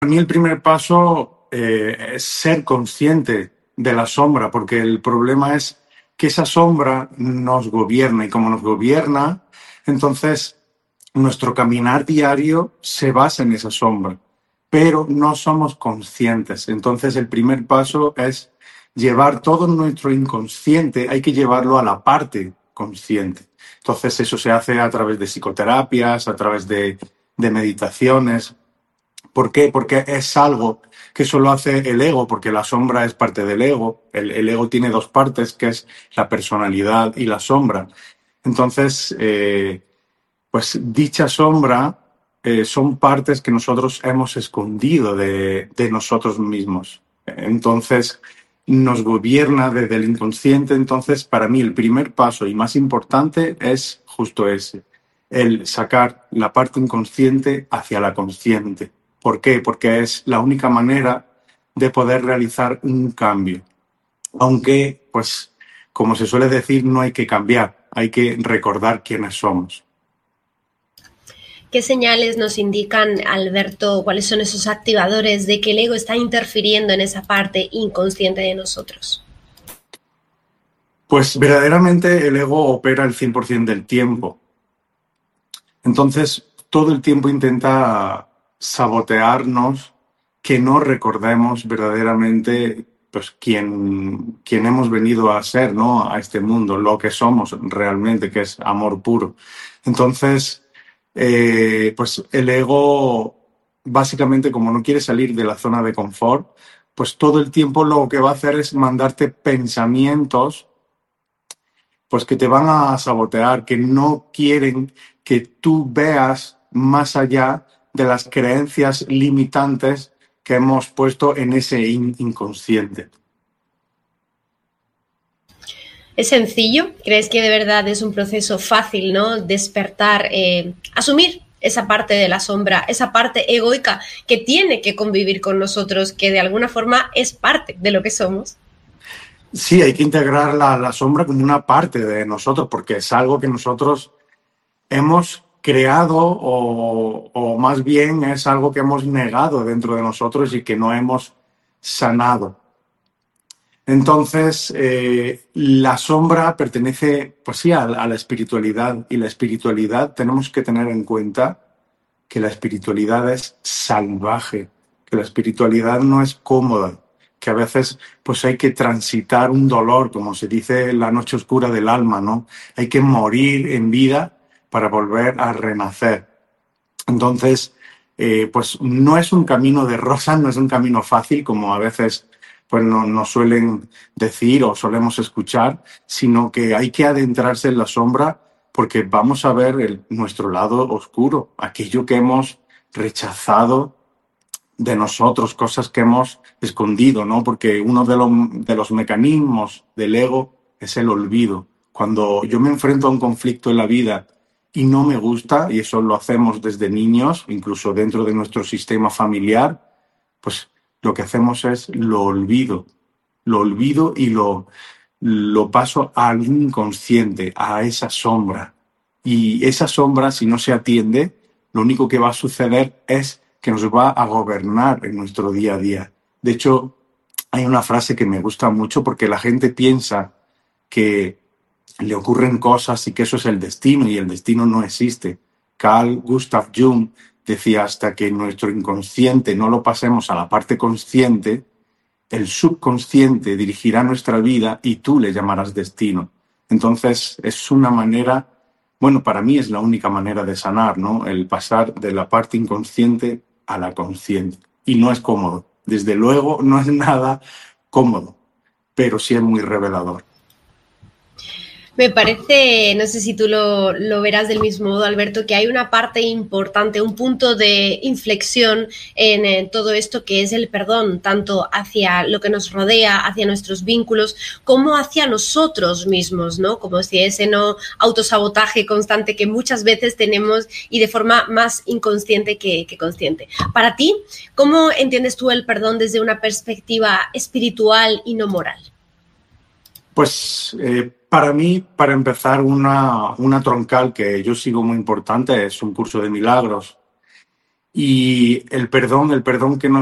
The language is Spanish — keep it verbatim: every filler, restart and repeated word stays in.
Para mí el primer paso eh, es ser consciente de la sombra, porque el problema es que esa sombra nos gobierna y como nos gobierna, entonces nuestro caminar diario se basa en esa sombra, pero no somos conscientes. Entonces el primer paso es llevar todo nuestro inconsciente, hay que llevarlo a la parte consciente. Entonces eso se hace a través de psicoterapias, a través de, de meditaciones. ¿Por qué? Porque es algo que solo hace el ego, porque la sombra es parte del ego. El, el ego tiene dos partes, que es la personalidad y la sombra. Entonces, eh, pues dicha sombra eh, son partes que nosotros hemos escondido de, de nosotros mismos. Entonces, nos gobierna desde el inconsciente. Entonces, para mí, el primer paso y más importante es justo ese, el sacar la parte inconsciente hacia la consciente. ¿Por qué? Porque es la única manera de poder realizar un cambio. Aunque, pues, como se suele decir, no hay que cambiar, hay que recordar quiénes somos. ¿Qué señales nos indican, Alberto, cuáles son esos activadores de que el ego está interfiriendo en esa parte inconsciente de nosotros? Pues verdaderamente el ego opera el cien por ciento del tiempo. Entonces, todo el tiempo intenta sabotearnos, que no recordemos verdaderamente pues quién, quién hemos venido a ser, ¿no? A este mundo, lo que somos realmente, que es amor puro. Entonces, eh, pues el ego, básicamente, como no quiere salir de la zona de confort, pues todo el tiempo lo que va a hacer es mandarte pensamientos pues que te van a sabotear, que no quieren que tú veas más allá de las creencias limitantes que hemos puesto en ese in- inconsciente. ¿Es sencillo? ¿Crees que de verdad es un proceso fácil, ¿no? Despertar, eh, asumir esa parte de la sombra, esa parte egoica que tiene que convivir con nosotros, que de alguna forma es parte de lo que somos? Sí, hay que integrar la, la sombra como una parte de nosotros, porque es algo que nosotros hemos creado o, o más bien es algo que hemos negado dentro de nosotros y que no hemos sanado. Entonces, eh, la sombra pertenece, pues sí, a, a la espiritualidad, y la espiritualidad tenemos que tener en cuenta que la espiritualidad es salvaje, que la espiritualidad no es cómoda, que a veces pues hay que transitar un dolor, como se dice, la noche oscura del alma, ¿no? Hay que morir en vida para volver a renacer. Entonces, eh, pues no es un camino de rosas, no es un camino fácil, como a veces pues no, nos suelen decir o solemos escuchar, sino que hay que adentrarse en la sombra porque vamos a ver el, nuestro lado oscuro, aquello que hemos rechazado de nosotros, cosas que hemos escondido, ¿no? Porque uno de, lo, de los mecanismos del ego es el olvido. Cuando yo me enfrento a un conflicto en la vida y no me gusta, y eso lo hacemos desde niños, incluso dentro de nuestro sistema familiar, pues lo que hacemos es lo olvido, lo olvido y lo, lo paso al inconsciente, a esa sombra. Y esa sombra, si no se atiende, lo único que va a suceder es que nos va a gobernar en nuestro día a día. De hecho, hay una frase que me gusta mucho porque la gente piensa que le ocurren cosas y que eso es el destino, y el destino no existe. Carl Gustav Jung decía, hasta que nuestro inconsciente no lo pasemos a la parte consciente, el subconsciente dirigirá nuestra vida y tú le llamarás destino. Entonces es una manera, bueno, para mí es la única manera de sanar, ¿no? El pasar de la parte inconsciente a la consciente. Y no es cómodo. Desde luego no es nada cómodo, pero sí es muy revelador. Me parece, no sé si tú lo, lo, verás del mismo modo, Alberto, que hay una parte importante, un punto de inflexión en, en todo esto que es el perdón, tanto hacia lo que nos rodea, hacia nuestros vínculos, como hacia nosotros mismos, ¿no? Como si ese no autosabotaje constante que muchas veces tenemos y de forma más inconsciente que, que consciente. Para ti, ¿cómo entiendes tú el perdón desde una perspectiva espiritual y no moral? Pues eh, para mí, para empezar, una, una troncal que yo sigo muy importante es un curso de milagros. Y el perdón, el perdón que nos